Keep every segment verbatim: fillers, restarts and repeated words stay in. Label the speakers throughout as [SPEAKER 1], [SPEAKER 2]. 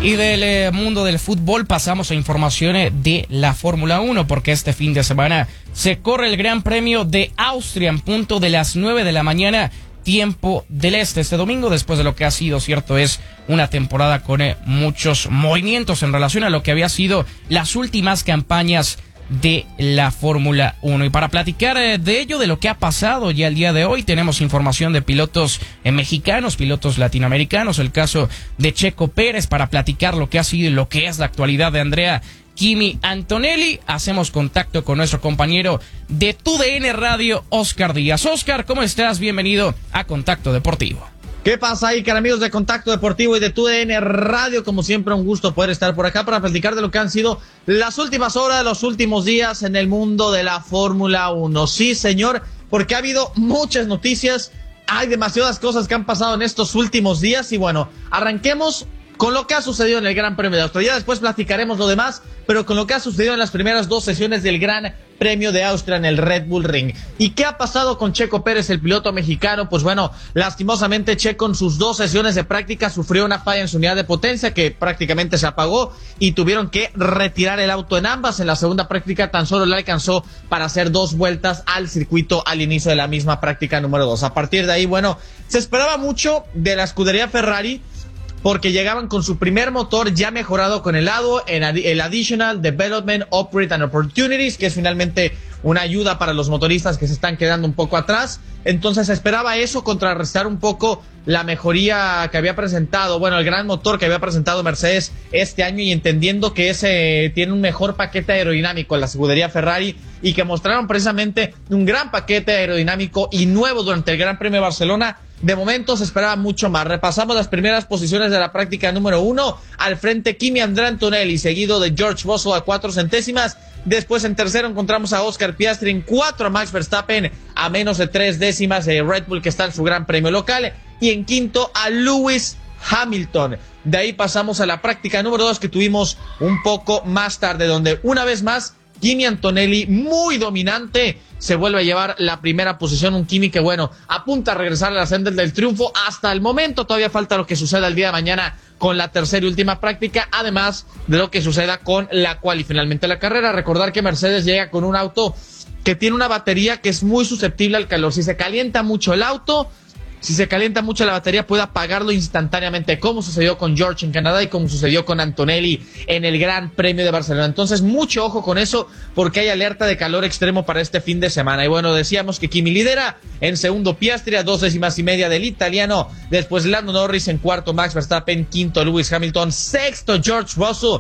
[SPEAKER 1] Y del eh, mundo del fútbol pasamos a informaciones de la Fórmula uno, porque este fin de semana se corre el Gran Premio de Austria en punto de las nueve de la mañana, tiempo del este, este domingo, después de lo que ha sido, cierto es, una temporada con eh, muchos movimientos en relación a lo que había sido las últimas campañas de la Fórmula uno. Y para platicar eh, de ello, de lo que ha pasado ya el día de hoy, tenemos información de pilotos eh, mexicanos, pilotos latinoamericanos, el caso de Checo Pérez, para platicar lo que ha sido y lo que es la actualidad de Andrea Kimi Antonelli. Hacemos contacto con nuestro compañero de T U D N Radio, Oscar Díaz. Oscar, ¿cómo estás? Bienvenido a Contacto Deportivo.
[SPEAKER 2] ¿Qué pasa ahí, cara, amigos de Contacto Deportivo y de T U D N Radio? Como siempre, un gusto poder estar por acá para platicar de lo que han sido las últimas horas, los últimos días en el mundo de la Fórmula uno. Sí, señor, porque ha habido muchas noticias, hay demasiadas cosas que han pasado en estos últimos días y bueno, arranquemos con lo que ha sucedido en el Gran Premio de Austria. Ya después platicaremos lo demás, pero con lo que ha sucedido en las primeras dos sesiones del Gran Premio de Austria en el Red Bull Ring. ¿Y qué ha pasado con Checo Pérez, el piloto mexicano? Pues bueno, lastimosamente Checo en sus dos sesiones de práctica sufrió una falla en su unidad de potencia que prácticamente se apagó y tuvieron que retirar el auto en ambas. En la segunda práctica tan solo le alcanzó para hacer dos vueltas al circuito al inicio de la misma práctica número dos. A partir de ahí, bueno, se esperaba mucho de la escudería Ferrari, porque llegaban con su primer motor ya mejorado con el lado, en el Additional Development, Operate and Opportunities, que es finalmente una ayuda para los motoristas que se están quedando un poco atrás. Entonces se esperaba eso, contrarrestar un poco la mejoría que había presentado, bueno, el gran motor que había presentado Mercedes este año, y entendiendo que ese tiene un mejor paquete aerodinámico en la escudería Ferrari, y que mostraron precisamente un gran paquete aerodinámico y nuevo durante el Gran Premio de Barcelona. De momento se esperaba mucho más. Repasamos las primeras posiciones de la práctica número uno. Al frente Kimi Andrea Antonelli, seguido de George Russell a cuatro centésimas. Después en tercero encontramos a Oscar Piastri, en cuatro a Max Verstappen a menos de tres décimas de Red Bull, que está en su gran premio local. Y en quinto a Lewis Hamilton. De ahí pasamos a la práctica número dos, que tuvimos un poco más tarde, donde una vez más Kimi Antonelli, muy dominante, se vuelve a llevar la primera posición. Un Kimi que, bueno, apunta a regresar a la senda del triunfo. Hasta el momento todavía falta lo que suceda el día de mañana con la tercera y última práctica, además de lo que suceda con la cual y finalmente la carrera. Recordar que Mercedes llega con un auto que tiene una batería que es muy susceptible al calor. Si se calienta mucho el auto, si se calienta mucho la batería, puede apagarlo instantáneamente, como sucedió con George en Canadá y como sucedió con Antonelli en el Gran Premio de Barcelona. Entonces, mucho ojo con eso, porque hay alerta de calor extremo para este fin de semana. Y bueno, decíamos que Kimi lidera, en segundo Piastri, a dos décimas y media del italiano. Después Lando Norris, en cuarto Max Verstappen, quinto Lewis Hamilton, sexto George Russell,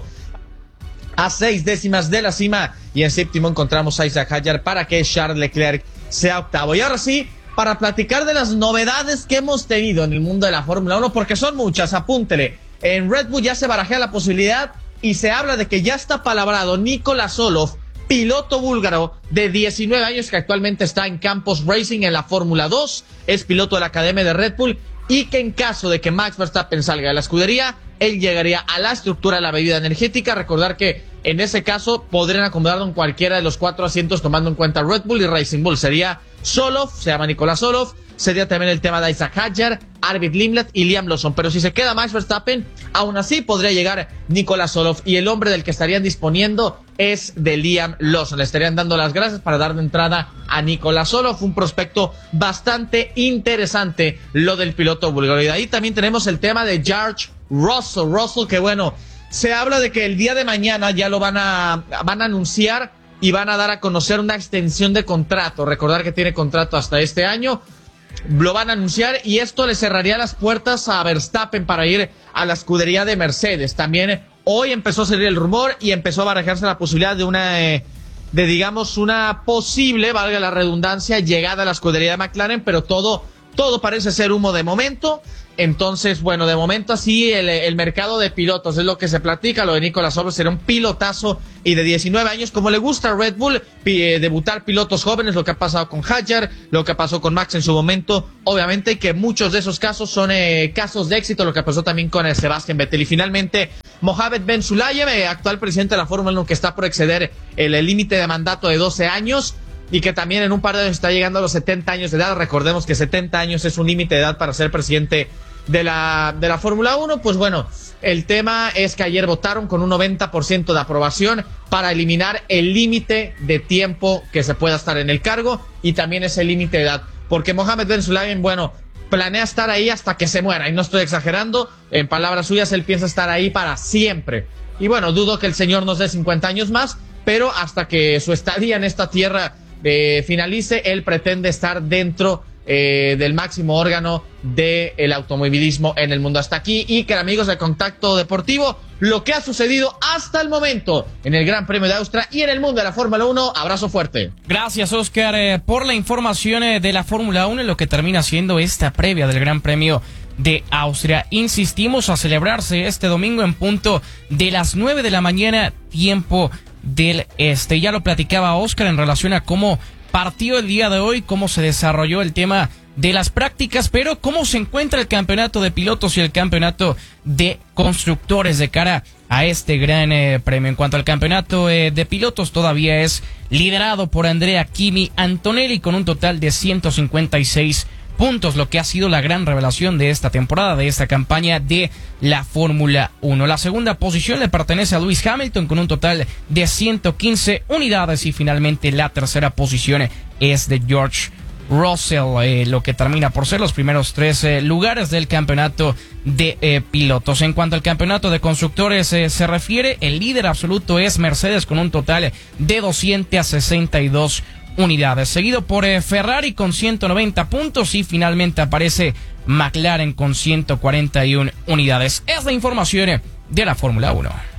[SPEAKER 2] a seis décimas de la cima. Y en séptimo encontramos a Isaac Hadjar para que Charles Leclerc sea octavo. Y ahora sí, para platicar de las novedades que hemos tenido en el mundo de la Fórmula uno, porque son muchas, apúntele. En Red Bull ya se barajea la posibilidad y se habla de que ya está palabrado Nikola Solov, piloto búlgaro de diecinueve años que actualmente está en Campos Racing en la Fórmula dos, es piloto de la Academia de Red Bull, y que en caso de que Max Verstappen salga de la escudería, él llegaría a la estructura de la bebida energética. Recordar que en ese caso podrían acomodarlo en cualquiera de los cuatro asientos, tomando en cuenta Red Bull y Racing Bull. Sería Solov, se llama Nikola Solov, sería también el tema de Isaac Hadjar, Arvid Limlet y Liam Lawson. Pero si se queda Max Verstappen, aún así podría llegar Nikola Solov, y el hombre del que estarían disponiendo es de Liam Lawson. Le estarían dando las gracias para darle entrada a Nikola Solov, un prospecto bastante interesante lo del piloto búlgaro. Y de ahí también tenemos el tema de George Russell, Russell que bueno, se habla de que el día de mañana ya lo van a, van a anunciar y van a dar a conocer una extensión de contrato. Recordar que tiene contrato hasta este año. Lo van a anunciar y esto le cerraría las puertas a Verstappen para ir a la escudería de Mercedes. También hoy empezó a salir el rumor y empezó a barajarse la posibilidad de una, eh, de digamos, una posible, valga la redundancia, llegada a la escudería de McLaren, pero todo, todo parece ser humo de momento. Entonces, bueno, de momento así el, el mercado de pilotos es lo que se platica. Lo de Nikola Solov será un pilotazo y de diecinueve años, como le gusta a Red Bull, eh, debutar pilotos jóvenes, lo que ha pasado con Hadjar, lo que pasó con Max en su momento, obviamente que muchos de esos casos son eh, casos de éxito, lo que pasó también con eh, Sebastian Vettel. Y finalmente Mohamed Ben Sulayem, eh, actual presidente de la Fórmula uno, que está por exceder el límite de mandato de doce años, y que también en un par de años está llegando a los setenta años de edad. Recordemos que setenta años es un límite de edad para ser presidente de la, de la Fórmula uno, pues bueno, el tema es que ayer votaron con un noventa por ciento de aprobación para eliminar el límite de tiempo que se pueda estar en el cargo y también ese límite de edad. Porque Mohammed Ben Sulayem, bueno, planea estar ahí hasta que se muera, y no estoy exagerando, en palabras suyas, él piensa estar ahí para siempre. Y bueno, dudo que el señor nos dé cincuenta años más, pero hasta que su estadía en esta tierra eh, finalice, él pretende estar dentro eh, del máximo órgano del automovilismo en el mundo. Hasta aquí, Iker, amigos de Contacto Deportivo, lo que ha sucedido hasta el momento en el Gran Premio de Austria y en el mundo de la Fórmula uno. Abrazo fuerte.
[SPEAKER 1] Gracias, Oscar, eh, por la información eh, de la Fórmula uno en lo que termina siendo esta previa del Gran Premio de Austria. Insistimos a celebrarse este domingo en punto de las nueve de la mañana, tiempo del este. Ya lo platicaba Oscar en relación a cómo partió el día de hoy, cómo se desarrolló el tema de las prácticas, pero cómo se encuentra el campeonato de pilotos y el campeonato de constructores de cara a este gran eh, premio. En cuanto al campeonato eh, de pilotos, todavía es liderado por Andrea Kimi Antonelli con un total de ciento cincuenta y seis puntos, lo que ha sido la gran revelación de esta temporada, de esta campaña de la Fórmula uno. La segunda posición le pertenece a Lewis Hamilton con un total de ciento quince unidades y finalmente la tercera posición es de George Russell, eh, lo que termina por ser los primeros tres eh, lugares del campeonato de eh, pilotos. En cuanto al campeonato de constructores eh, se refiere, el líder absoluto es Mercedes con un total de doscientas sesenta y dos unidades, seguido por eh, Ferrari con ciento noventa puntos y finalmente aparece McLaren con ciento cuarenta y una unidades. Es la información de la Fórmula uno.